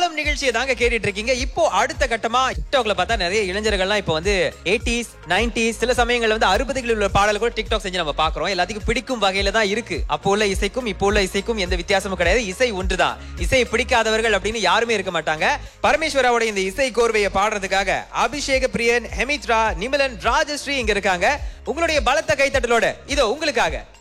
தாளம் நிகழ்ச்சியை தாங்க கேட்டுட்டு இருக்கீங்க. இப்போ அடுத்த கட்டமா டிக்டாக்ல பார்த்தா நிறைய இளைஞர்கள்லாம் இப்போ வந்து 80s 90s சில சமயங்கள்ல வந்து 60களில் உள்ள பாடல்கள் கூட டிக்டாக் செஞ்சு நம்ம பாக்குறோம். எல்லாத்துக்கும் பிடிக்கும் வகையில தான் இருக்கு. அப்போ உள்ள இசைக்கும் இப்போ உள்ள இசைக்கும் எந்த வித்தியாசமும் கிடையாது. இசை ஒன்றுதான். இசை பிடிக்காதவர்கள் அப்படின்னு யாருமே இருக்க மாட்டாங்க. பரமேஸ்வராவோட இந்த இசை கோர்வையை பாடுறதுக்காக அபிஷேக பிரியன், ஹெமித்ரா, நிமலன், ராஜஸ்ரீ இங்க இருக்காங்க. உங்களுடைய பலத்த கைத்தட்டலோட இதோ உங்களுக்காக